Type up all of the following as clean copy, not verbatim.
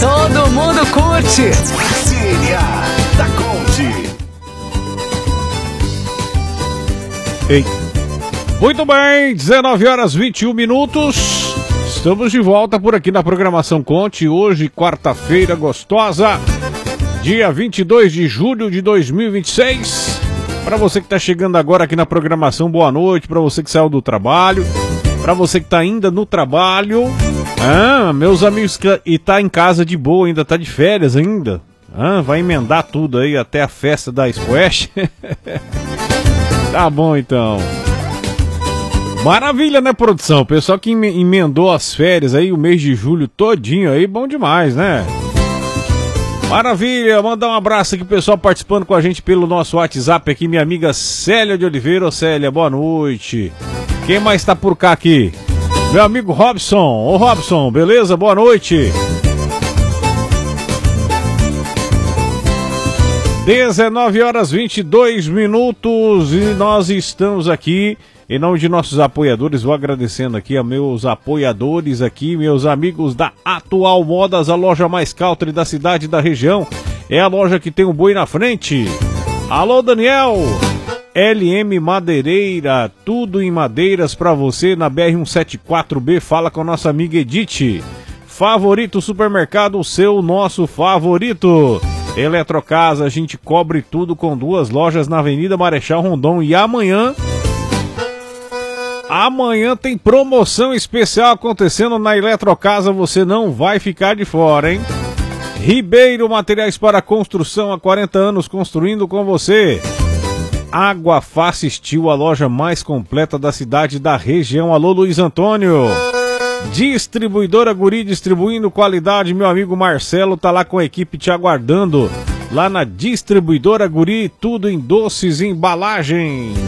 Todo mundo curte. Brasília da Conte. Ei. Muito bem, 19 horas 21 minutos. Estamos de volta por aqui na programação Conte. Hoje, quarta-feira gostosa, dia 22 de julho de 2026. Para você que está chegando agora aqui na programação, boa noite. Para você que saiu do trabalho, para você que está ainda no trabalho, meus amigos que tá em casa de boa, ainda tá de férias ainda, vai emendar tudo aí até a festa da Squash. Tá bom então. Maravilha, né, produção? O pessoal que emendou as férias aí, o mês de julho todinho aí, bom demais, né? Maravilha, mandar um abraço aqui, pessoal participando com a gente pelo nosso WhatsApp aqui, minha amiga Célia de Oliveira. Ô Célia, boa noite. Quem mais tá por cá aqui? Meu amigo Robson. Ô Robson, beleza? Boa noite. 19 horas 22 minutos e nós estamos aqui em nome de nossos apoiadores. Vou agradecendo aqui a meus apoiadores aqui, meus amigos da Atual Modas, a loja mais country da cidade e da região. É a loja que tem um boi na frente. Alô, Daniel! LM Madeireira, tudo em madeiras pra você na BR-174B. Fala com a nossa amiga Edith. Favorito Supermercado, o seu, nosso favorito. Eletrocasa, a gente cobre tudo com 2 lojas na Avenida Marechal Rondon. E amanhã tem promoção especial acontecendo na Eletrocasa, você não vai ficar de fora, hein? Ribeiro Materiais para Construção, há 40 anos construindo com você. Água Fácil Steel, a loja mais completa da cidade e da região. Alô, Luiz Antônio. Distribuidora Guri, distribuindo qualidade. Meu amigo Marcelo tá lá com a equipe te aguardando. Lá na Distribuidora Guri, tudo em doces e embalagens.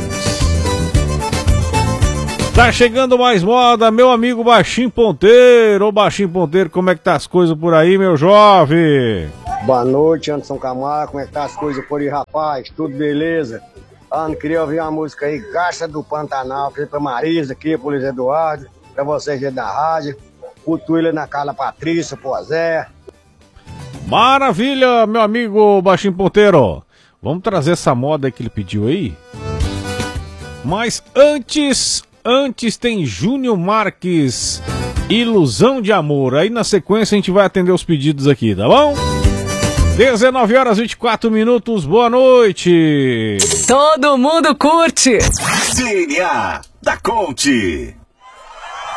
Tá chegando mais moda, meu amigo Baixinho Ponteiro. Ô Baixinho Ponteiro, como é que tá as coisas por aí, meu jovem? Boa noite, Anderson Camargo. Como é que tá as coisas por aí, rapaz? Tudo beleza? Não queria ouvir uma música aí, Garça do Pantanal, pra Marisa aqui, pro Luiz Eduardo, pra vocês da rádio, pro Tuília na Carla Patrícia, pro Zé. Maravilha, meu amigo Baixinho Ponteiro. Vamos trazer essa moda aí que ele pediu aí? Mas antes tem Júnior Marques, Ilusão de Amor. Aí na sequência a gente vai atender os pedidos aqui, tá bom? 19 horas 24 minutos, boa noite. Todo mundo curte. Brasília da Conte.